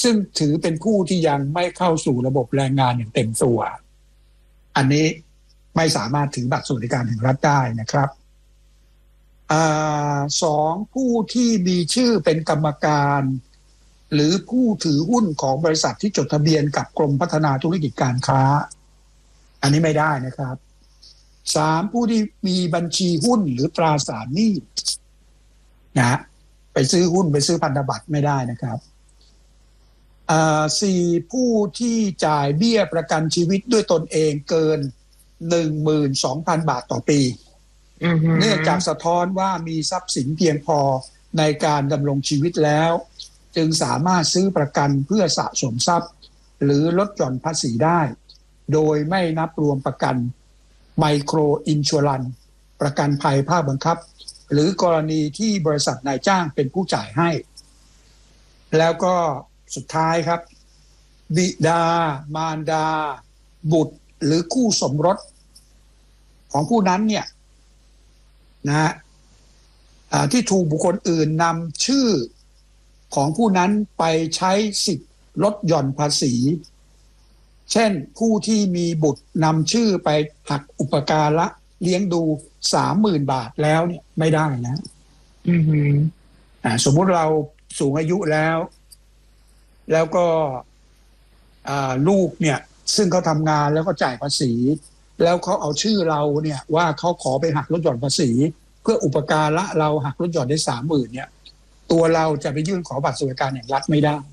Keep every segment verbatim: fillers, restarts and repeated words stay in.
ซึ่งถือเป็นผู้ที่ยังไม่เข้าสู่ระบบแรงงานอย่างเต็มตัวอันนี้ไม่สามารถถือบัตรสวัสดิการแห่งรัฐได้นะครับอ่าสองผู้ที่มีชื่อเป็นกรรมการหรือผู้ถือหุ้นของบริษัทที่จดทะเบียนกับกรมพัฒนาธุรกิจการค้าอันนี้ไม่ได้นะครับสามผู้ที่มีบัญชีหุ้นหรือตราสารหนี้นะไปซื้อหุ้นไปซื้อพันธบัตรไม่ได้นะครับอ่าสี่ผู้ที่จ่ายเบี้ยประกันชีวิตด้วยตนเองเกิน หนึ่งหมื่นสองพัน บาทต่อปีเนื่องจากสะท้อนว่ามีทรัพย์สินเพียงพอในการดำรงชีวิตแล้วจึงสามารถซื้อประกันเพื่อสะสมทรัพย์หรือลดหย่อนภาษีได้โดยไม่นับรวมประกันไมโครอินชัวรันประกันภัยภาคบังคับหรือกรณีที่บริษัทนายจ้างเป็นผู้จ่ายให้แล้วก็สุดท้ายครับบิดามารดาบุตรหรือคู่สมรสของผู้นั้นเนี่ยนะฮะที่ถูกบุคคลอื่นนำชื่อของผู้นั้นไปใช้สิทธิ์ลดหย่อนภาษีเช่นผู้ที่มีบุตรนำชื่อไปหักอุปการะเลี้ยงดู สามหมื่น บาทแล้วเนี่ยไม่ได้นะอือฮึอ่าสมมุติเราสูงอายุแล้วแล้วก็อ่าลูกเนี่ยซึ่งเขาทำงานแล้วก็จ่ายภาษีแล้วเขาเอาชื่อเราเนี่ยว่าเขาขอไปหักลดหย่อนภาษีเพื่ออุปการะเราหักลดหย่อนได้ สามหมื่น เนี่ยตัวเราจะไปยื่นขอบัตรสวัสดิการแห่งรัฐไม่ได้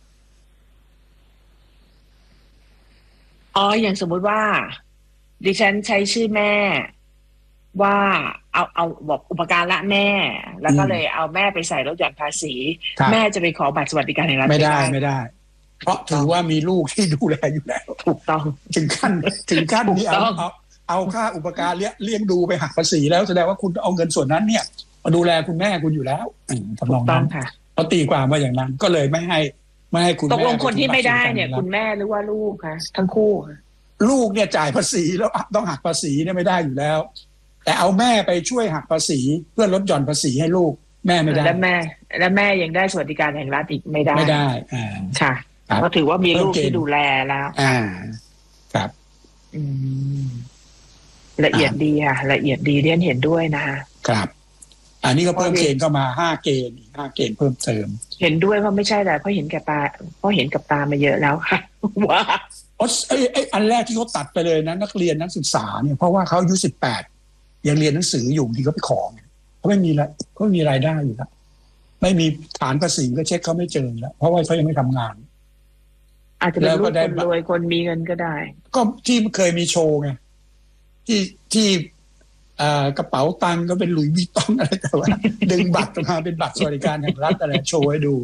อ๋ออย่างสมมุติว่าดิฉันใช้ชื่อแม่ว่าเอาเอาบอกอุปการะแม่แล้วก็เลยเอาแม่ไปใส่ลดหย่อนภาษีแม่จะไปขอบัตรสวัสดิการแห่งรัฐไม่ได้ไม่ได้เพราะถือว่ามีลูกที่ดูแลอยู่แล้วถูกต้องถึงขั้นถึงขั้นนี้เอาเอาเอาค่าอุปการะเลี้ยงดูไปหักภาษีแล้วแสดงว่าคุณเอาเงินส่วนนั้นเนี่ยมาดูแลคุณแม่คุณอยู่แล้วทำนองนั้นเขาตีความว่าอย่างนั้นก็เลยไม่ให้ไม่ให้คุณแม่ตกลงคนที่ไม่ได้เนี่ยคุณแม่หรือว่าลูกคะทั้งคู่ลูกเนี่ยจ่ายภาษีแล้วต้องหักภาษีเนี่ยไม่ได้อยู่แล้วแต่เอาแม่ไปช่วยหักภาษีเพื่อลดหย่อนภาษีให้ลูกแม่ไม่ได้แล้วแม่แล้วแม่ยังได้สวัสดิการแห่งรัฐอีกไม่ได้ไม่ได้อ่าค่ะเพราะถือว่ามีลูกที่ดูแลแล้วอ่าครับอืมละเอียดดีค่ะละเอียดดีเรียนเห็นด้วยนะครับอันนี้ก็เพิ่มเกณฑ์เข้ามาห้าเกณฑ์ห้าเกณฑ์เพิ่มเติมเห็นด้วยว่าไม่ใช่แต่เพราะเห็นกับตาเพราะเห็นกับตามาเยอะแล้วค่ะว่าอ๋อไอ้ไอ้อันแรกที่เขาตัดไปเลยนะนักเรียนนักศึกษาเนี่ยเพราะว่าเขาอายุสิบแปดยังเรียนหนังสืออยู่ที่เขาไปขอเขาไม่มีละเขาไม่มีรายได้อยู่แล้วไม่มีฐานภาษีก็เช็คเขาไม่เจอแล้วเพราะว่าเขายังไม่ทำงานอาจจะเป็นลูกคนรวยคนมีเงินก็ได้ก็ที่เคยมีโชว์ไงที่ที่กระเป๋าตังค์ก็เป็นหลุยส์วิตตองอะไรแต่ว่าดึงบัตรมาเป็นบัตรสวัสดิการแห่งรัฐอะไรโชว์ให้ดู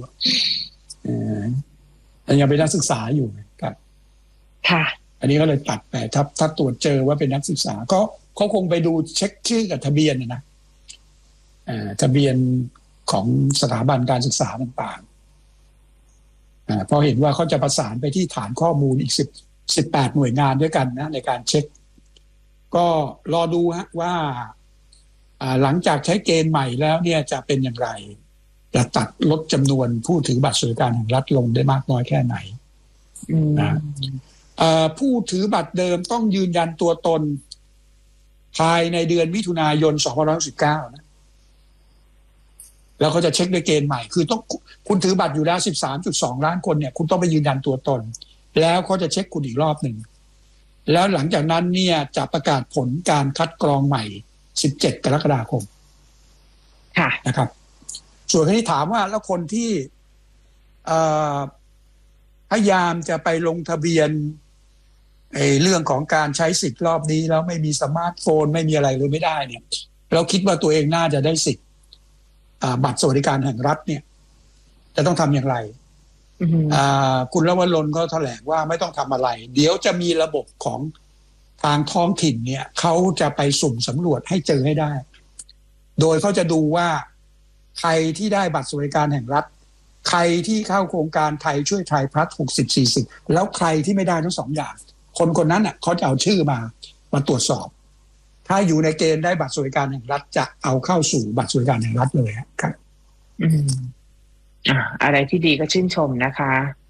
อ่ายังเป็นนักศึกษาอยู่ครับค่ะอันนี้ก็เลยตัดไปถ้าถ้าตรวจเจอว่าเป็นนักศึกษาก็เขาคงไปดูเช็คชื่อกับทะเบียนนะอ่าทะเบียนของสถาบันการศึกษาต่างๆอ่าพอเห็นว่าเขาจะประสานไปที่ฐานข้อมูลอีกสิบ สิบแปดหน่วยงานด้วยกันนะในการเช็คก็รอดูฮะว่าหลังจากใช้เกณฑ์ใหม่แล้วเนี่ยจะเป็นอย่างไรจะตัดลดจำนวนผู้ถือบัตรสวัสดิการแห่งรัฐลงได้มากน้อยแค่ไหนนะผู้ถือบัตรเดิมต้องยืนยันตัวตนภายในเดือนมิถุนายนสองพันห้าร้อยสิบเก้านะแล้วเขาจะเช็คด้วยเกณฑ์ใหม่คือต้องคุณถือบัตรอยู่แล้ว สิบสามจุดสอง ล้านคนเนี่ยคุณต้องไปยืนยันตัวตนแล้วเขาจะเช็คคุณอีกรอบหนึ่งแล้วหลังจากนั้นเนี่ยจะประกาศผลการคัดกรองใหม่สิบเจ็ดกรกฎาคมค่ะนะครับส่วนที่ถามว่าแล้วคนที่พยายามจะไปลงทะเบียนไอ้เรื่องของการใช้สิทธิ์รอบนี้แล้วไม่มีสมาร์ทโฟนไม่มีอะไรเลยไม่ได้เนี่ยเราคิดว่าตัวเองน่าจะได้สิทธิ์บัตรสวัสดิการแห่งรัฐเนี่ยจะต้องทำอย่างไรคุณลวรนก็แถลงว่าไม่ต้องทำอะไรเดี๋ยวจะมีระบบของทางท้องถิ่นเนี่ยเขาจะไปสุ่มสำรวจให้เจอให้ได้โดยเขาจะดูว่าใครที่ได้บัตรสวัสดิการแห่งรัฐใครที่เข้าโครงการไทยช่วยไทยพลัสหกสิบ สี่สิบแล้วใครที่ไม่ได้ทั้งสองอย่างคนคนนั้นน่ะเขาจะเอาชื่อมามาตรวจสอบถ้าอยู่ในเกณฑ์ได้บัตรสวัสดิการแห่งรัฐจะเอาเข้าสู่บัตรสวัสดิการแห่งรัฐเลยครับอืมอะไรที่ดีก็ชื่นชมนะคะ